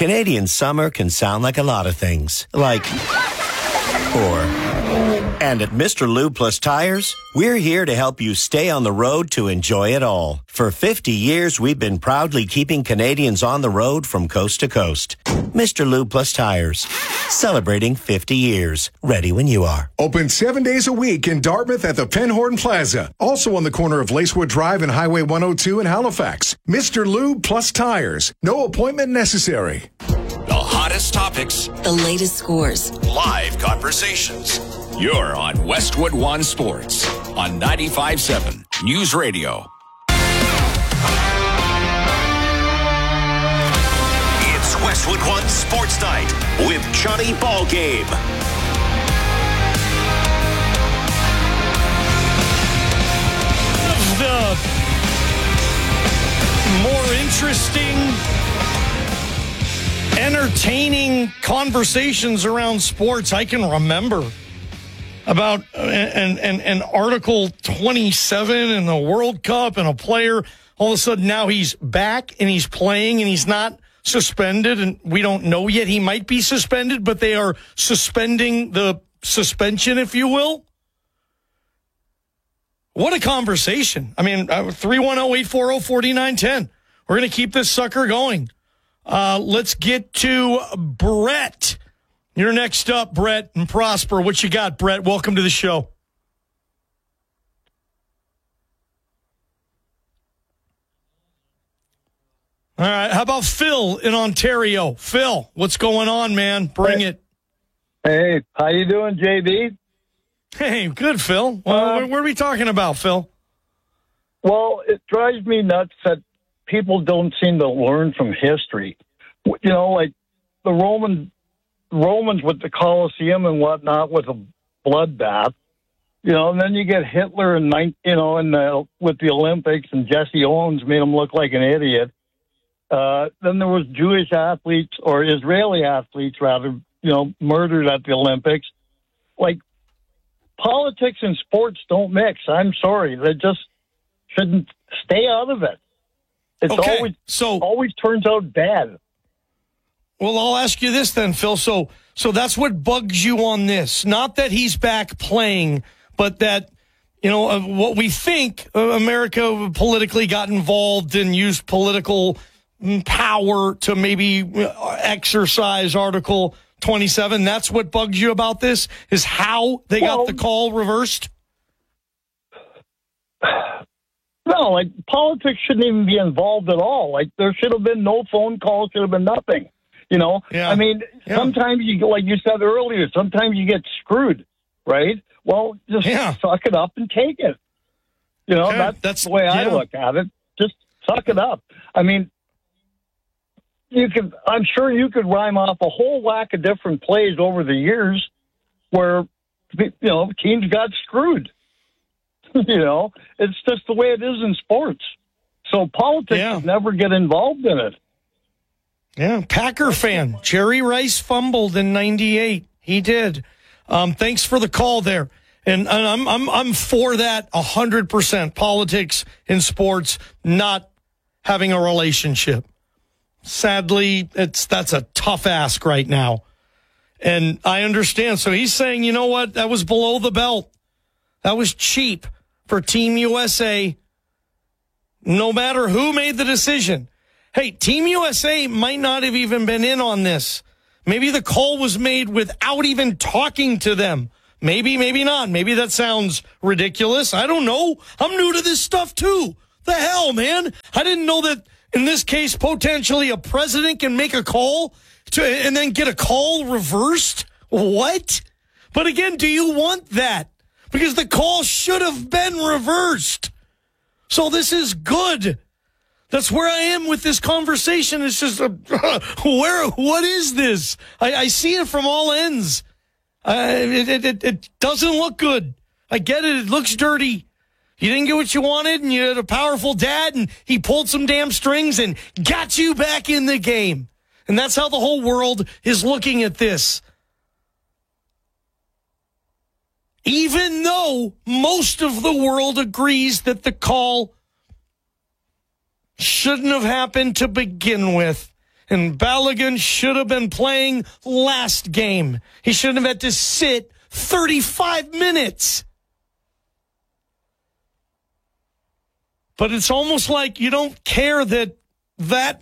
Canadian summer can sound like a lot of things. And at Mr. Lube Plus Tires, we're here to help you stay on the road to enjoy it all. For 50 years, we've been proudly keeping Canadians on the road from coast to coast. Mr. Lube Plus Tires, celebrating 50 years. Ready when you are. Open 7 days a week in Dartmouth at the Penhorn Plaza. Also on the corner of Lacewood Drive and Highway 102 in Halifax. Mr. Lube Plus Tires. No appointment necessary. The hottest topics. The latest scores. Live conversations. You're on Westwood One Sports on 95.7 News Radio. It's Westwood One Sports Night with Johnny Ballgame. The more interesting, entertaining conversations around sports I can remember. About an Article 27 in the World Cup and a player, all of a sudden now he's back and he's playing and he's not suspended, and we don't know yet. He might be suspended, but they are suspending the suspension, if you will. What a conversation. I mean, 310-840-4910. We're going to keep this sucker going. Let's get to Brett. You're next up, Brett, and Prosper. What you got, Brett? Welcome to the show. All right. How about Phil in Ontario? Phil, what's going on, man? Bring it. Hey, how you doing, JB? Hey, good, Phil. Well, what are we talking about, Phil? Well, it drives me nuts that people don't seem to learn from history. You know, like the Romans with the Colosseum and whatnot with a bloodbath. You know, and then you get Hitler with the Olympics, and Jesse Owens made him look like an idiot. Then there was Jewish athletes, or Israeli athletes rather, murdered at the Olympics. Like, politics and sports don't mix. I'm sorry. They just shouldn't. Stay out of it. It's always turns out bad. Well, I'll ask you this then, Phil. So that's what bugs you on this. Not that he's back playing, but that, what we think America politically got involved and used political power to maybe exercise Article 27. That's what bugs you about this, is how they got the call reversed? No, like, politics shouldn't even be involved at all. Like, there should have been no phone calls, should have been nothing. Yeah. I mean, sometimes like you said earlier, sometimes you get screwed, right? Well, just suck it up and take it. That's the way I look at it. Just suck it up. I mean, I'm sure you could rhyme off a whole whack of different plays over the years where, teams got screwed. It's just the way it is in sports. So politics never get involved in it. Yeah, Packer fan. Jerry Rice fumbled in '98. He did. Thanks for the call there, and I'm for that 100%. Politics in sports not having a relationship. Sadly, that's a tough ask right now, and I understand. So he's saying, you know what? That was below the belt. That was cheap for Team USA. No matter who made the decision. Hey, Team USA might not have even been in on this. Maybe the call was made without even talking to them. Maybe, maybe not. Maybe that sounds ridiculous. I don't know. I'm new to this stuff too. The hell, man? I didn't know that in this case, potentially a president can make a call and then get a call reversed. What? But again, do you want that? Because the call should have been reversed. So this is good. That's where I am with this conversation. It's just, what is this? I see it from all ends. It doesn't look good. I get it. It looks dirty. You didn't get what you wanted, and you had a powerful dad, and he pulled some damn strings and got you back in the game. And that's how the whole world is looking at this. Even though most of the world agrees that the call shouldn't have happened to begin with. And Balogun should have been playing last game. He shouldn't have had to sit 35 minutes. But it's almost like you don't care that that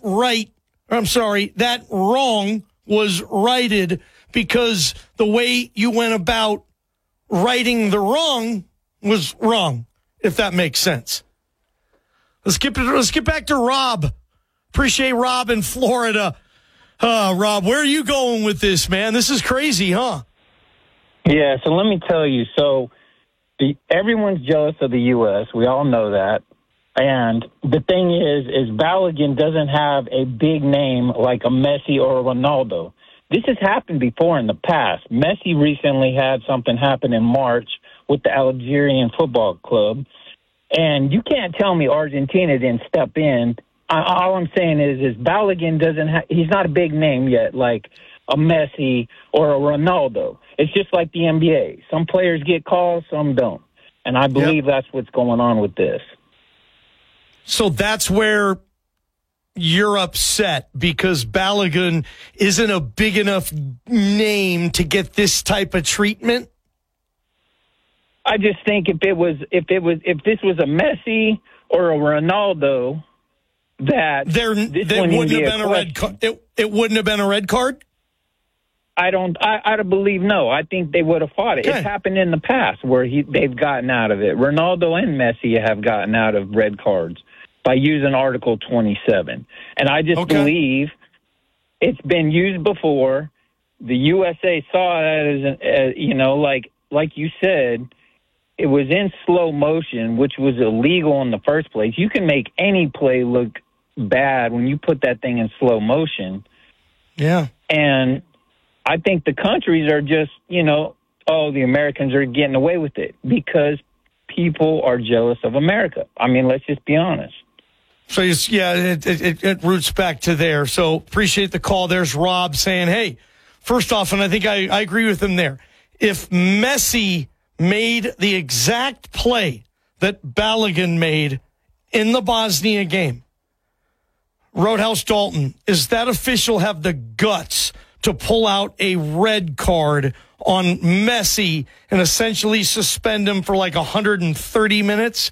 wrong was righted because the way you went about righting the wrong was wrong, if that makes sense. Let's get back to Rob. Appreciate Rob in Florida. Rob, where are you going with this, man? This is crazy, huh? Yeah, so let me tell you. So everyone's jealous of the U.S. We all know that. And the thing is Balogun doesn't have a big name like a Messi or a Ronaldo. This has happened before in the past. Messi recently had something happen in March with the Algerian football club. And you can't tell me Argentina didn't step in. All I'm saying is Balogun he's not a big name yet like a Messi or a Ronaldo. It's just like the NBA. Some players get calls, some don't. And I believe that's what's going on with this. So that's where you're upset because Balogun isn't a big enough name to get this type of treatment? I just think if this was a Messi or a Ronaldo, that wouldn't have been a red card. It wouldn't have been a red card. I believe no. I think they would have fought it. Okay. It's happened in the past where they've gotten out of it. Ronaldo and Messi have gotten out of red cards by using Article 27. And I just believe it's been used before. The USA saw that as like you said, it was in slow motion, which was illegal in the first place. You can make any play look bad when you put that thing in slow motion. Yeah. And I think the countries are just, the Americans are getting away with it because people are jealous of America. I mean, let's just be honest. So, it roots back to there. So, appreciate the call. There's Rob saying, hey, first off, and I think I agree with him there, if Messi made the exact play that Balogun made in the Bosnia game, Roadhouse Dalton, is that official have the guts to pull out a red card on Messi and essentially suspend him for like 130 minutes?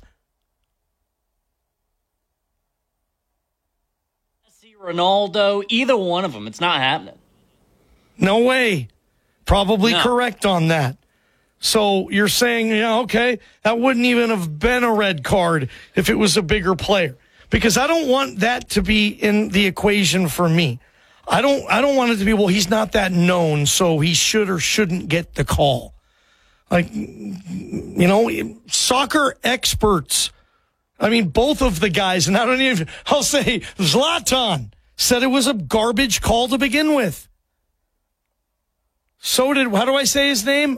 Ronaldo, either one of them, it's not happening. No way. Probably correct on that. So you're saying, that wouldn't even have been a red card if it was a bigger player. Because I don't want that to be in the equation for me. I don't want it to be, well, he's not that known, so he should or shouldn't get the call. Like, soccer experts, I mean, both of the guys, and I'll say Zlatan said it was a garbage call to begin with. So how do I say his name?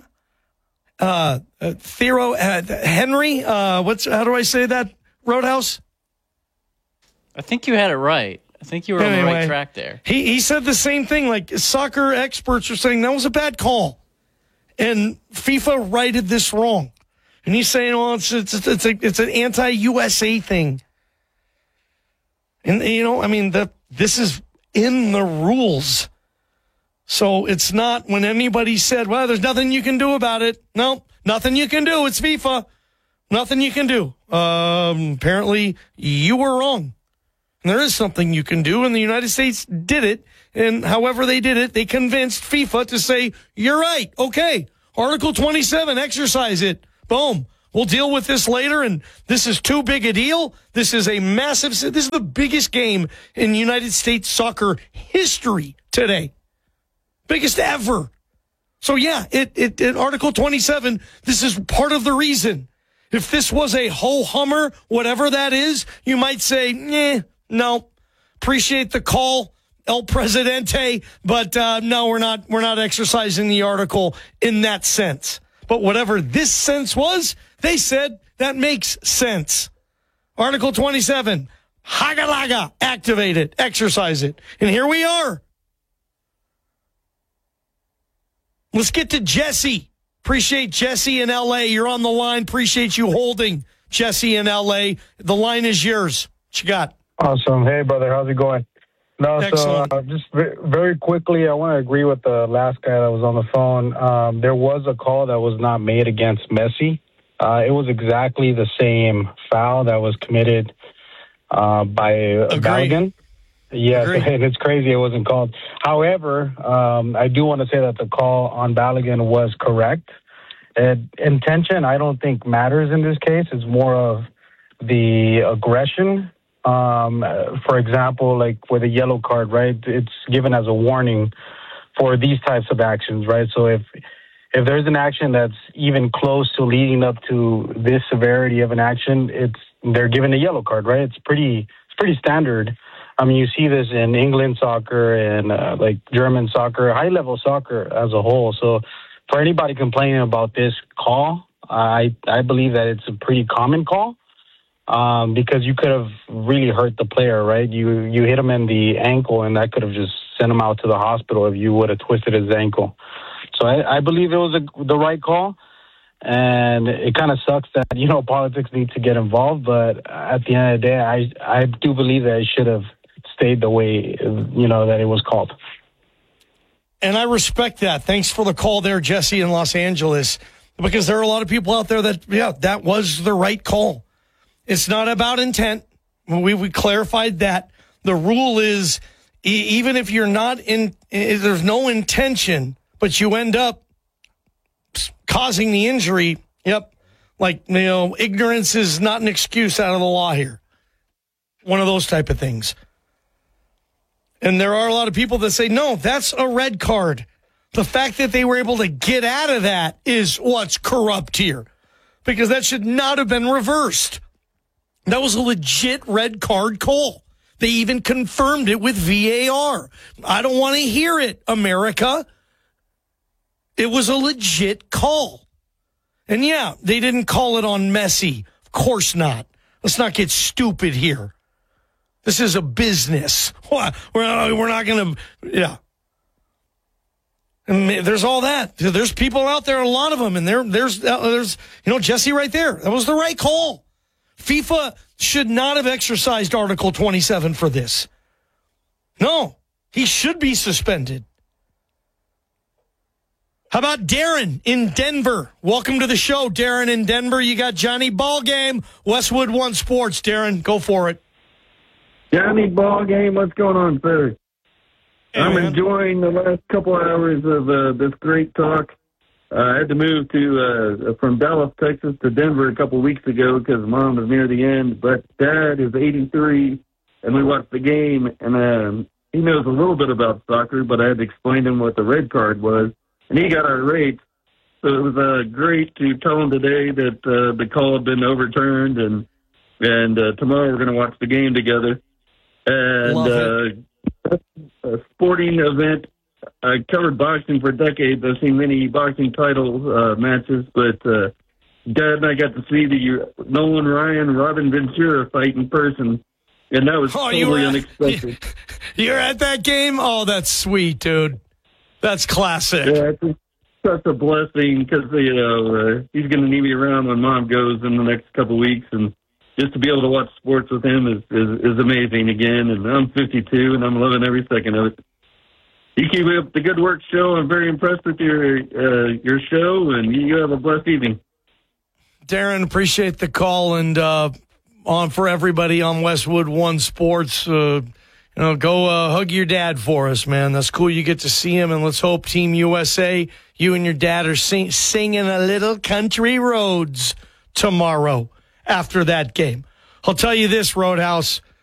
Thierry Henry. How do I say that, Roadhouse? I think you had it right. I think you were on the right track there. He said the same thing. Like, soccer experts are saying that was a bad call. And FIFA righted this wrong. And he's saying, well, it's an anti-USA thing. And, this is in the rules. So it's not when anybody said, well, there's nothing you can do about it. No, nothing you can do. It's FIFA. Nothing you can do. Apparently, you were wrong. And there is something you can do, and the United States did it. And however they did it, they convinced FIFA to say, you're right. Okay, Article 27, exercise it. Boom. We'll deal with this later, and this is too big a deal. This is this is the biggest game in United States soccer history today. Biggest ever. So yeah, it Article 27, this is part of the reason. If this was a ho-hummer, whatever that is, you might say, no, appreciate the call, El Presidente, but no, we're not exercising the article in that sense. But whatever this sense was, they said that makes sense. Article 27, Hagalaga, activate it, exercise it. And here we are. Let's get to Jesse. Appreciate Jesse in L.A. You're on the line. Appreciate you holding, Jesse in L.A. The line is yours. What you got? Awesome. Hey, brother. How's it going? No, Excellent. so just very quickly, I want to agree with the last guy that was on the phone. There was a call that was not made against Messi. It was exactly the same foul that was committed by Balogun. Yes, and it's crazy it wasn't called. However, I do want to say that the call on Balogun was correct. Intention, I don't think matters in this case. It's more of the aggression. For example, like with a yellow card, right? It's given as a warning for these types of actions, right? So if there's an action that's even close to leading up to this severity of an action, they're given a yellow card, right? It's pretty standard. I mean, you see this in England soccer and like German soccer, high-level soccer as a whole. So for anybody complaining about this call, I believe that it's a pretty common call. Because you could have really hurt the player, right? You hit him in the ankle, and that could have just sent him out to the hospital if you would have twisted his ankle. So I believe it was the right call, and it kind of sucks that, politics need to get involved, but at the end of the day, I do believe that it should have stayed the way, that it was called. And I respect that. Thanks for the call there, Jesse, in Los Angeles, because there are a lot of people out there that was the right call. It's not about intent. We clarified that. The rule is even if you're not there's no intention, but you end up causing the injury. Yep. Ignorance is not an excuse out of the law here. One of those type of things. And there are a lot of people that say, no, that's a red card. The fact that they were able to get out of that is what's corrupt here, because that should not have been reversed. That was a legit red card call. They even confirmed it with VAR. I don't want to hear it, America. It was a legit call. And yeah, they didn't call it on Messi. Of course not. Let's not get stupid here. This is a business. We're not going to, yeah. And there's all that. There's people out there, a lot of them, and there's Jesse right there. That was the right call. FIFA should not have exercised Article 27 for this. No, he should be suspended. How about Darren in Denver? Welcome to the show, Darren in Denver. You got Johnny Ballgame, Westwood One Sports. Darren, go for it. Johnny Ballgame, what's going on, sir? Hey, I'm man. enjoying the last couple hours of this great talk. I had to move from Dallas, Texas to Denver a couple weeks ago because Mom was near the end. But Dad is 83, and we watched the game, and he knows a little bit about soccer, but I had to explain to him what the red card was, and he got irate. So it was great to tell him today that the call had been overturned, and tomorrow we're going to watch the game together. And a sporting event. I covered boxing for decades. I've seen many boxing title matches, but Dad and I got to see the Nolan Ryan, Robin Ventura fight in person, and that was totally unexpected. You're at that game? Oh, that's sweet, dude. That's classic. Yeah, it's such a blessing because he's going to need me around when Mom goes in the next couple weeks, and just to be able to watch sports with him is amazing again. And I'm 52, and I'm loving every second of it. You keep up the good work, show. I'm very impressed with your show, and you have a blessed evening. Darren, appreciate the call, and on for everybody on Westwood One Sports. Go hug your dad for us, man. That's cool. You get to see him, and let's hope Team USA, you and your dad are singing a little country roads tomorrow after that game. I'll tell you this, Roadhouse.